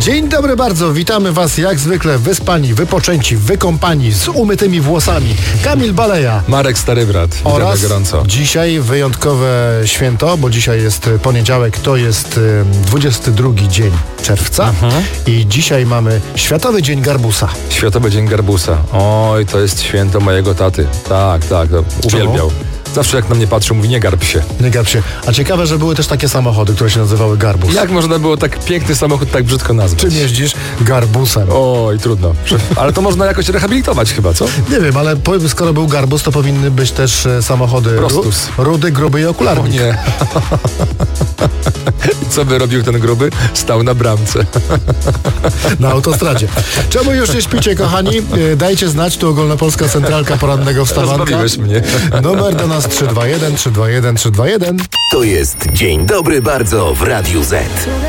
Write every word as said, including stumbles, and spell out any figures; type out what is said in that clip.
Dzień dobry bardzo, witamy Was jak zwykle wyspani, wypoczęci, wykąpani, z umytymi włosami. Kamil Baleja. Marek Starybrat. Oraz gorąco. dzisiaj wyjątkowe święto, bo dzisiaj jest poniedziałek, to jest dwudziesty drugi dzień czerwca mhm. i dzisiaj mamy Światowy Dzień Garbusa. Światowy Dzień Garbusa. Oj, to jest święto mojego taty. Tak, tak, to uwielbiał. Zawsze jak na mnie patrzył, mówi, nie garb się. Nie garb się. A ciekawe, że były też takie samochody, które się nazywały Garbus. Jak można było tak piękny samochód tak brzydko nazwać? Czym jeździsz? Garbusem. Oj, trudno. Ale to można jakoś rehabilitować chyba, co? Nie wiem, ale skoro był Garbus, to powinny być też samochody Prostus. Ru, rudy, gruby i okularnik. O nie. Co by robił ten gruby? Stał na bramce. Na autostradzie. Czemu już nie śpicie, kochani? Dajcie znać, tu Ogólnopolska Centralka Porannego Wstawanka. Rozbawiłeś mnie. Numer do nas trzy dwa jeden, trzy dwa jeden, trzy dwa jeden. To jest Dzień Dobry Bardzo w Radiu Z.